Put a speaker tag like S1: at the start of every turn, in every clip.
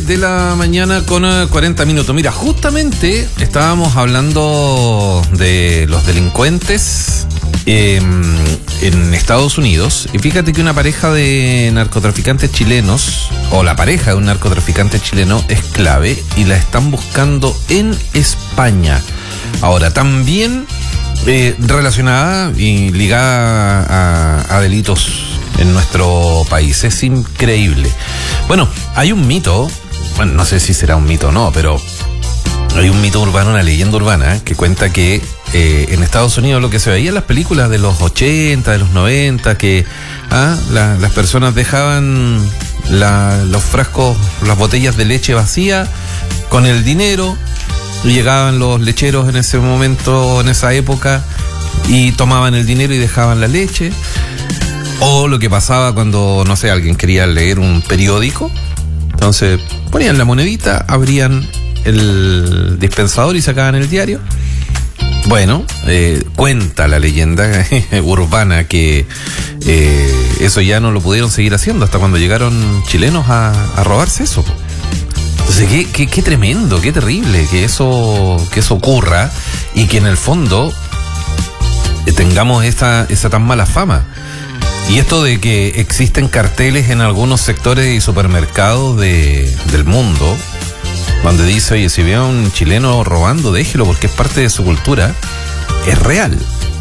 S1: de la mañana con 40 minutos. Mira, justamente estábamos hablando de los delincuentes en Estados Unidos. Y fíjate que una pareja de narcotraficantes chilenos, o la pareja de un narcotraficante chileno, es clave y la están buscando en España. Ahora, también relacionada y ligada a delitos en nuestro país. Es increíble. Bueno, hay un mito, bueno, no sé si será un mito o no, pero hay un mito urbano, una leyenda urbana, que cuenta que en Estados Unidos lo que se veía en las películas de los 80, de los 90, que las personas dejaban los frascos, las botellas de leche vacía con el dinero, y llegaban los lecheros en ese momento, en esa época, y tomaban el dinero y dejaban la leche. O lo que pasaba cuando, no sé, alguien quería leer un periódico, entonces ponían la monedita, abrían el dispensador y sacaban el diario. Bueno, cuenta la leyenda urbana que eso ya no lo pudieron seguir haciendo hasta cuando llegaron chilenos a robarse eso. Entonces, qué tremendo, qué terrible que eso ocurra y que en el fondo tengamos esa tan mala fama. Y esto de que existen carteles en algunos sectores y supermercados del mundo, donde dice, oye, si ve a un chileno robando, déjelo porque es parte de su cultura, es real.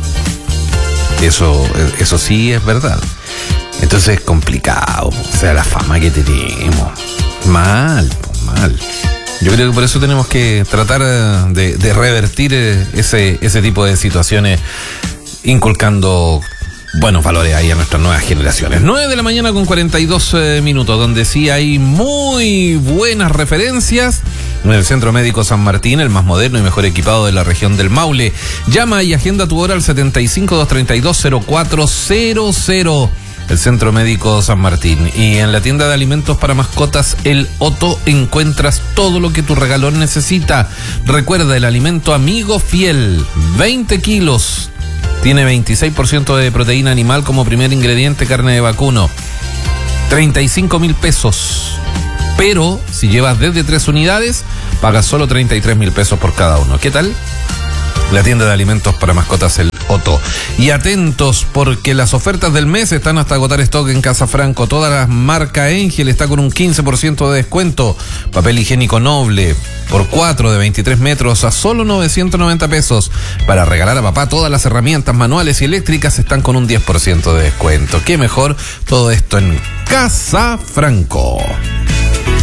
S1: Eso sí es verdad. Entonces es complicado, o sea, la fama que tenemos. Mal. Yo creo que por eso tenemos que tratar de revertir ese tipo de situaciones, inculcando buenos valores ahí a nuestras nuevas generaciones. 9 de la mañana con 42 minutos, donde sí hay muy buenas referencias en el Centro Médico San Martín, el más moderno y mejor equipado de la región del Maule. Llama y agenda tu hora al 75-232-0400. El Centro Médico San Martín. Y en la tienda de alimentos para mascotas El Otto encuentras todo lo que tu regalón necesita. Recuerda, el alimento amigo fiel, 20 kilos. Tiene 26% de proteína animal como primer ingrediente, carne de vacuno. 35.000 pesos. Pero si llevas desde 3 unidades, pagas solo 33.000 pesos por cada uno. ¿Qué tal? La tienda de alimentos para mascotas El Otto. Y atentos, porque las ofertas del mes están hasta agotar stock en Casa Franco. Toda la marca Engel está con un 15% de descuento. Papel higiénico Noble por 4 de 23 metros a solo 990 pesos. Para regalar a papá, todas las herramientas manuales y eléctricas están con un 10% de descuento. ¿Qué mejor? Todo esto en Casa Franco.